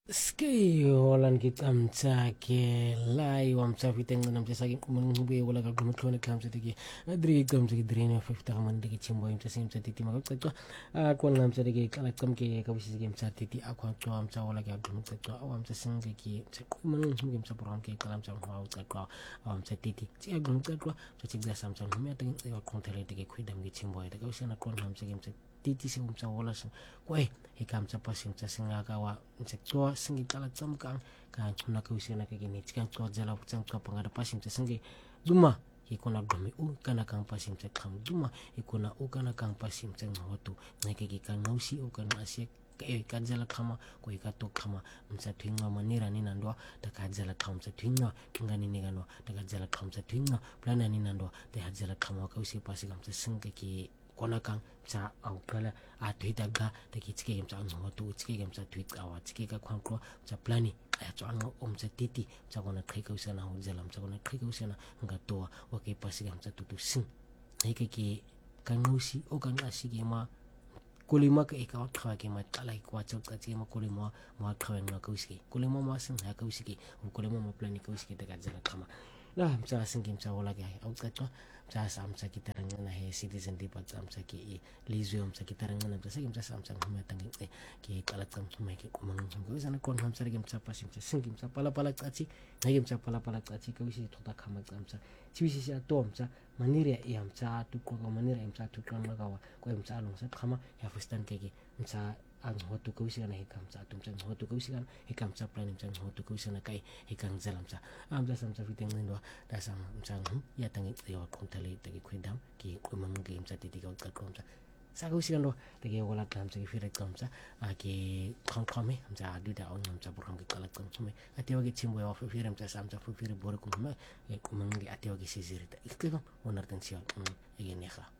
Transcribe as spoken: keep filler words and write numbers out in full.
Ski olan kita amca ke lai wam ca fiteng nam ca sagi mengbe wala ka gum khone kam ca tigi adri kam ca dri ne fifta man tigi chimbo im ca sim ca titi ma ka ca a kon nam ca tigi kala kam ke ka bisi game ca titi a kon ca am ca wala ka gum ca ca am ca sing ke ki ca man game ca program ke kalam ca ma ca ca am ca titi ci gum ca ca ca ci da sam ca me tigi ka kon tele tigi kuidam gi chimbo ita ka usana kon nam ca game ca titi sing um ca wala sing kwai hikam ca pasim ca singa ka wa ca ca singi kala tsam kang ka chuna ka usina ka gini chikang chwa jala chang chwa pangada pasim cha singi duma ikona gumi u kana kang pasim cha kham duma ikona u kana kang pasim cha ngotu ngake ki kan ngausi u kana asia ka e ka jala khama ko ka to khama msa twinga manira ni nandwa ta ka jala kham cha twinga ngani ni ganwa ta ka jala kham cha twinga plana ni nandwa ta ha jala khama ka usi pasigam cha singa ki kona kang cha au kala a tuita ga ta ki chike gam cha ngo tu chike gam cha tuit awa chike ka khang ko cha plani a cha ang om cha titi cha kona khai ka usana ho jalam cha kona khai ka usana nga to o ke pasi gam cha tu tu sing ai ke ki kan usi o kan asi ke ma kulima ka ikaw khawa ke ma talai kwa cha ka chi ma kulima ma khawa nga ka usi kulima ma sing ha ka usi ke kulima ma plani ka usi ke ta ka jala khama na msa singim cha wala ga au ka cha cha sam cha kitaranga na he citizen di pa sam cha ki lizwe um cha kitaranga na cha singim cha sam cha huma tang ki kala tam huma ki kumang ko sana kon ham cha gim cha pa sim cha singim cha pala pala cha chi ngim cha pala pala cha chi ka wisi thota khama cha cha chi wisi cha tom cha manire yam cha tu ko manire yam cha tu kan la ga wa ko yam cha long sa khama ya fustan ke ki cha ang hotu ko wisi na hikam cha tum cha hotu ko wisi kan hikam cha plan cha hotu ko wisi na kai hikang jalam cha am cha sam cha fiteng ndo da sam cha ya tang yo kon tele te ki khidam ki kumang game cha ti ti ka ka kom cha sa ko wisi kan ro te ki wala kam cha ki fire kom cha a ki khang khame am cha du da on am cha program ki kala kom chume ati wa ki chimbo ya fu fire am cha sam cha fu fire bor ko ma e kumang ki ati wa ki sizirita ikko onar tan sia e ne kha